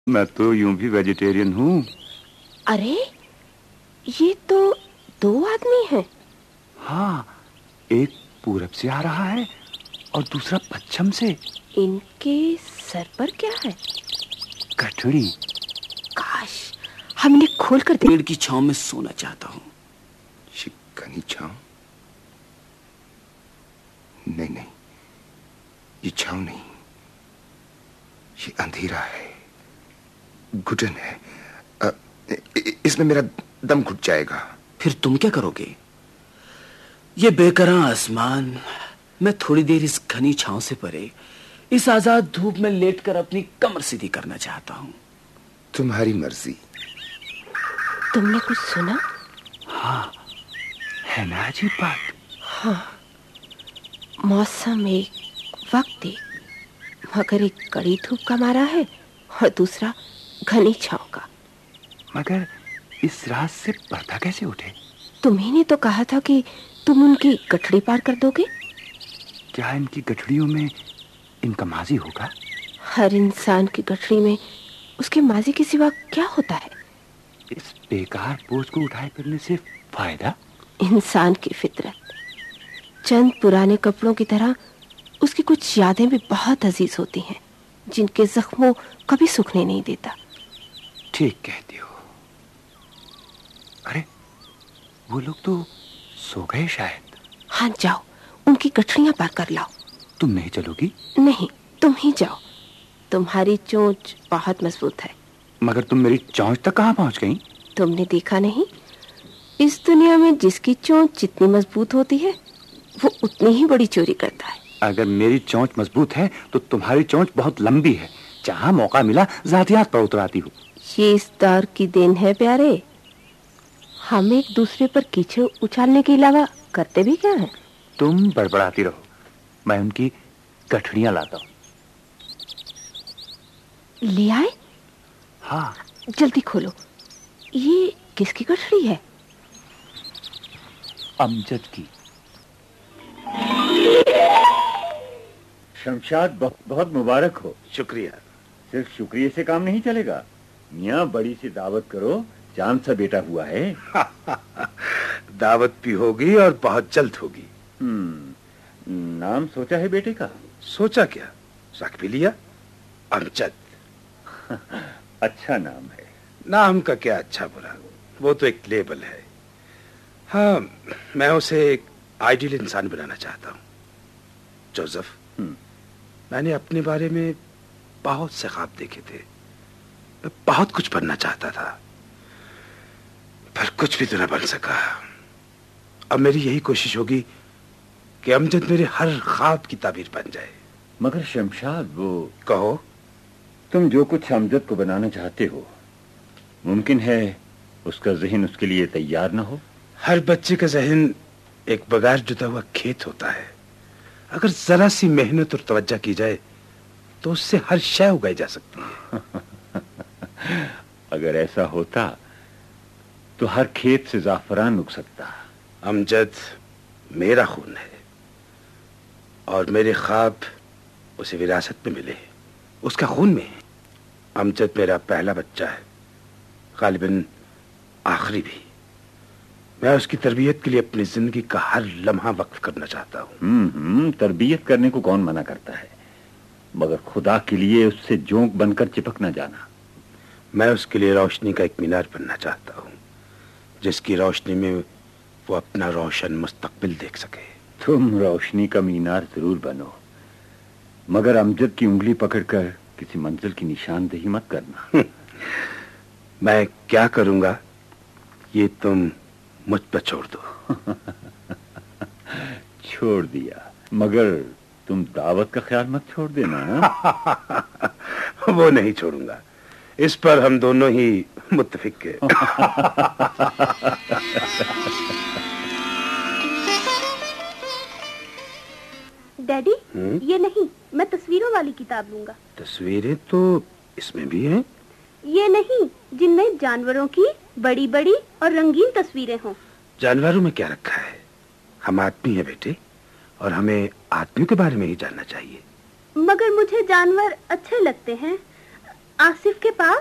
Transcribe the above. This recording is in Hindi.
मैं तो यूं भी वेजिटेरियन हूँ। अरे, ये तो 2 आदमी हैं। हाँ, एक पूरब से आ रहा है और दूसरा पश्चिम से। इनके सर पर क्या है? कठड़ी। काश हमने खोल कर पेड़ की छांव में सोना चाहता हूँ। घनी छांव? नहीं नहीं, ये छांव नहीं, ये अंधेरा है, घुटन है। इसमें मेरा दम घुट जाएगा। फिर तुम क्या करोगे? ये बेकरां आसमान, मैं थोड़ी देर इस घनी छांव से परे इस आजाद धूप में लेटकर अपनी कमर सीधी करना चाहता हूँ। तुम्हारी मर्जी। तुमने कुछ सुना? हाँ, है ना अजीब बात? हाँ, मौसम एक, वक्त एक, मगर एक कड़ी धूप का मारा है और दूसरा घनी छांव का। मगर इस रात से पर्दा कैसे उठे? तुम्ही ने तो कहा था कि तुम उनकी गठड़ी पार कर दोगे। क्या इनकी गठड़ियों में इनका माजी होगा? हर इंसान की गठड़ी में उसके माजी के सिवा क्या होता है? इस बेकार बोझ को उठाए फिरने से फायदा? इंसान की फितरत, चंद पुराने कपड़ों की तरह उसकी कुछ यादें भी बहुत अजीज होती हैं, जिनके जख्मों कभी सूखने नहीं देता। ठीक कहती हो। अरे, वो लोग तो सो गए शायद। हाँ, जाओ उनकी गठड़ियां पार कर लाओ। तुम नहीं चलोगी? नहीं, तुम ही जाओ, तुम्हारी चोंच बहुत मजबूत है। मगर तुम मेरी चोंच तक कहाँ पहुँच गई? तुमने देखा नहीं, इस दुनिया में जिसकी चोंच जितनी मजबूत होती है वो उतनी ही बड़ी चोरी करता है। अगर मेरी चोंच मजबूत है तो तुम्हारी चोंच बहुत लंबी है। जहाँ मौका मिला जातियात पर उतर आती हो। ये इस दौर की देन है प्यारे। हम एक दूसरे पर कीचड़ उछालने के अलावा करते भी क्या है? तुम बड़बड़ाती रहो, मैं उनकी गठड़ियां लाता हूँ। ले आए? हाँ। जल्दी खोलो। ये किसकी गठड़ी है? अमजद की। शमशाद, बहुत मुबारक हो। शुक्रिया। सिर्फ शुक्रिया से काम नहीं चलेगा, मियाँ बड़ी सी दावत करो, चांद सा बेटा हुआ है। दावत भी होगी और बहुत जल्द होगी। नाम सोचा है बेटे का? सोचा क्या, रख भी लिया, अमजद। अच्छा नाम है। नाम का क्या अच्छा बुरा, वो तो एक लेबल है। हाँ, मैं उसे एक आइडियल इंसान बनाना चाहता हूँ। जोसेफ, मैंने अपने बारे में बहुत से ख्वाब देखे थे। मैं बहुत कुछ बनना चाहता था, पर कुछ भी तो न बन सका। अब मेरी यही कोशिश होगी कि अमजद मेरे हर ख्वाब की ताबीर बन जाए। मगर शमशाद, वो कहो। तुम जो कुछ अमजद को बनाना चाहते हो, मुमकिन है उसका जहन उसके लिए तैयार ना हो? हर बच्चे का जहन एक बगैर जुता हुआ खेत होता है। अगर जरा सी मेहनत और तवज्जो की जाए तो उससे हर शय उगाई जा सकती है। अगर ऐसा होता तो हर खेत से जाफरान उग सकता। अमजद मेरा खून है और मेरे ख्वाब उसे विरासत में मिले, उसका खून में है। अमजद मेरा पहला बच्चा है, गालिबन आखिरी भी। मैं उसकी तरबियत के लिए अपनी जिंदगी का हर लम्हा वक्फ करना चाहता हूँ। तरबियत करने को कौन मना करता है, मगर खुदा के लिए उससे जोंक बनकर चिपक न जाना। मैं उसके लिए रोशनी का एक मीनार बनना चाहता हूँ, जिसकी रोशनी में वो अपना रोशन मुस्तकबिल देख सके। तुम रोशनी का मीनार जरूर बनो, मगर अमजद की उंगली पकड़कर किसी मंजिल की निशानदेही मत करना। मैं क्या करूंगा ये तुम मुझ पर छोड़ दो। छोड़ दिया, मगर तुम दावत का ख्याल मत छोड़ देना। वो नहीं छोड़ूंगा, इस पर हम दोनों ही मुत्तफिक हैं। डैडी, ये नहीं, मैं तस्वीरों वाली किताब लूंगा। तस्वीरें तो इसमें भी हैं। ये नहीं, जिनमें जानवरों की बड़ी बड़ी और रंगीन तस्वीरें हों। जानवरों में क्या रखा है, हम आदमी हैं बेटे, और हमें आदमियों के बारे में ही जानना चाहिए। मगर मुझे जानवर अच्छे लगते हैं। आसिफ के पास